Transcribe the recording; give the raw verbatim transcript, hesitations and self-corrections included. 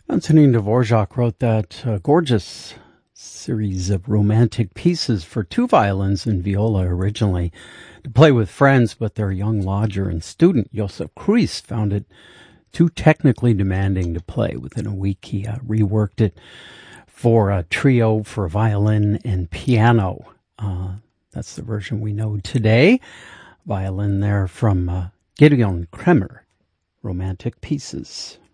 Antonin Dvorak wrote that uh, gorgeous series of romantic pieces for two violins and viola originally to play with friends, but their young lodger and student, Josef Kruis, found it too technically demanding to play. Within a week, he uh, reworked it for a trio for violin and piano. Uh, that's the version we know today. Violin there from uh, Gideon Kremer, Romantic Pieces.